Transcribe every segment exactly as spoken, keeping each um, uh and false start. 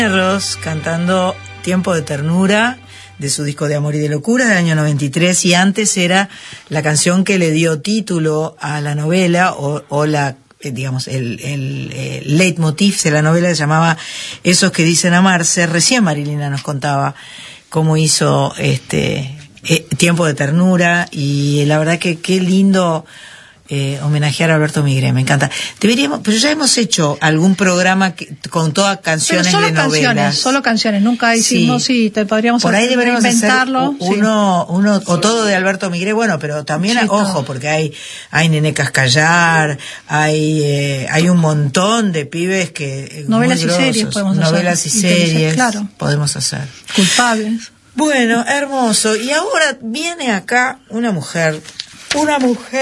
Ross cantando Tiempo de Ternura de su disco de Amor y de Locura del año noventa y tres, y antes era la canción que le dio título a la novela o, o la eh, digamos el, el, el leitmotiv de la novela, se llamaba Esos que dicen amarse. Recién Marilina nos contaba cómo hizo este eh, Tiempo de Ternura, y la verdad que qué lindo Eh, homenajear a Alberto Migré, me encanta. Deberíamos, pero ya hemos hecho algún programa que, con todas canciones pero solo de canciones, novelas. Solo canciones, nunca hicimos, sí, sí te podríamos por ahí deberíamos inventarlo. Hacer uno, sí. uno, o todo de Alberto Migré, bueno, pero también, sí, ojo, todo. Porque hay, hay Nené Cascallar, hay, eh, hay un montón de pibes que, novelas y series podemos hacer. Novelas y series, claro. Podemos hacer. Culpables. Bueno, hermoso. Y ahora viene acá una mujer, una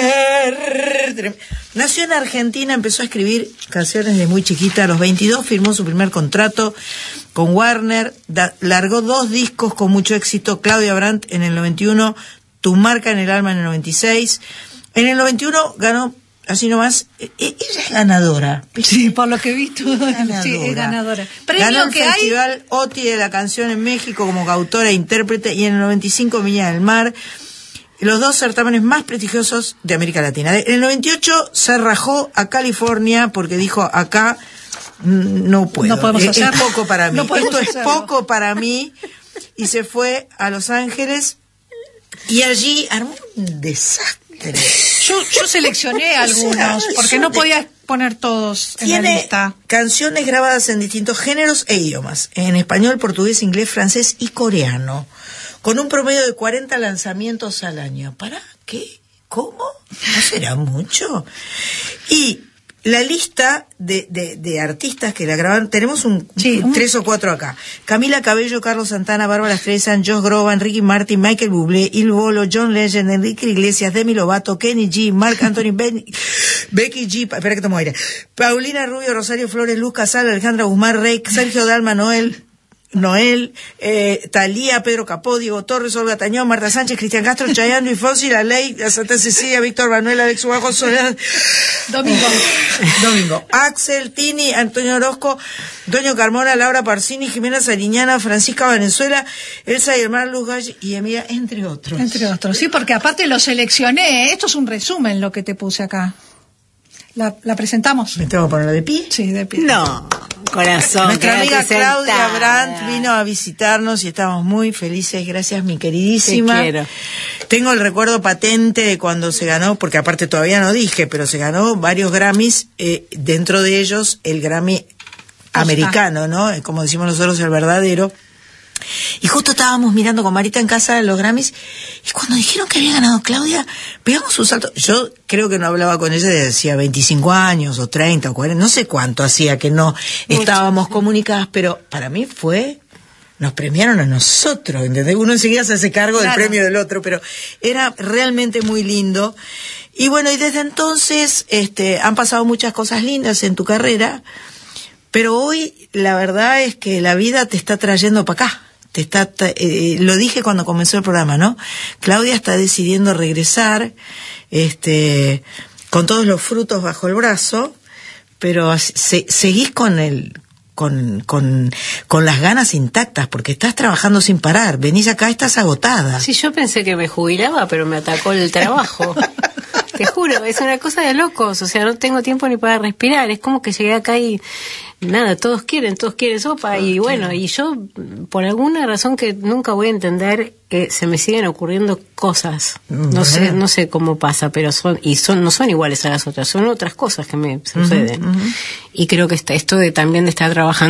mujer, nació en Argentina, empezó a escribir canciones de muy chiquita. A los veintidós firmó su primer contrato con Warner, da, largó dos discos con mucho éxito: Claudia Brandt en el noventa y uno, Tu marca en el alma en el noventa y seis. En el noventa y uno ganó, así nomás, e- ella es ganadora. Sí, por lo que he visto, ganadora. Sí, es ganadora. Ganó el que Festival hay... O T I de la canción en México como autora e intérprete, y en el noventa y cinco Viña del Mar, los dos certámenes más prestigiosos de América Latina. En el noventa y ocho se rajó a California porque dijo: acá no puedo, no podemos es, hacerlo. es poco para mí, no esto hacerlo. es poco para mí, y se fue a Los Ángeles y allí armó un desastre. Yo, yo seleccioné algunos, porque no podía poner todos en la lista. Tiene canciones grabadas en distintos géneros e idiomas: en español, portugués, inglés, francés y coreano, con un promedio de cuarenta lanzamientos al año. ¿Para qué? ¿Cómo? ¿No será mucho? Y la lista de, de, de artistas que la grabaron, tenemos un, sí, un un... tres o cuatro acá: Camila Cabello, Carlos Santana, Bárbara Streisand, Josh Groban, Ricky Martin, Michael Bublé, Il Bolo, John Legend, Enrique Iglesias, Demi Lovato, Kenny G, Marc Anthony, ben, Becky G, espera que tomo aire, Paulina Rubio, Rosario Flores, Luz Casal, Alejandra Guzmán, Rey, Sergio Dalma, Noel Noel, eh, Talía, Pedro Capó, Diego Torres, Olga Tañón, Marta Sánchez, Cristian Castro, Chayanne, Luis Fonsi, La Ley, la Santa Cecilia, Víctor Manuel, Alex Ubajo, Soledad, Domingo, Domingo, Axel, Tini, Antonio Orozco, Doño Carmona, Laura Parsini, Jimena Sariñana, Francisca Valenzuela, Elsa Yermar, Luz Gall y Emilia, entre otros. Entre otros, sí, porque aparte lo seleccioné. Esto es un resumen lo que te puse acá. ¿La, la presentamos? ¿Me tengo que ponerla de pie? Sí, de pie. No, corazón. Nuestra amiga Claudia sentada. Brandt vino a visitarnos y estamos muy felices. Gracias, mi queridísima. Te quiero. Tengo el recuerdo patente de cuando se ganó, porque aparte todavía no dije, pero se ganó varios Grammys, eh, dentro de ellos el Grammy americano, ¿no? Como decimos nosotros, el verdadero. Y justo estábamos mirando con Marita en casa los Grammys, y cuando dijeron que había ganado Claudia, pegamos un salto. Yo creo que no hablaba con ella desde hacía veinticinco años, o treinta, o cuarenta, no sé cuánto hacía que no estábamos comunicadas, pero para mí fue, nos premiaron a nosotros, ¿entendés? Uno enseguida se hace cargo del claro. premio del otro, pero era realmente muy lindo. Y bueno, y desde entonces este, han pasado muchas cosas lindas en tu carrera, pero hoy la verdad es que la vida te está trayendo para acá. Te está, eh, lo dije cuando comenzó el programa, ¿no? Claudia está decidiendo regresar, este, con todos los frutos bajo el brazo, pero se, seguís con el, con, con, con las ganas intactas, porque estás trabajando sin parar. Venís acá, estás agotada. Sí, yo pensé que me jubilaba, pero me atacó el trabajo. Te juro, es una cosa de locos. O sea, no tengo tiempo ni para respirar. Es como que llegué acá y nada, todos quieren, todos quieren sopa. Todos y bueno, quieren. y yo, por alguna razón que nunca voy a entender, eh, se me siguen ocurriendo cosas. No Bueno. sé, no sé cómo pasa, pero son, y son, no son iguales a las otras, son otras cosas que me suceden. Uh-huh, uh-huh. Y creo que está, esto de también de estar trabajando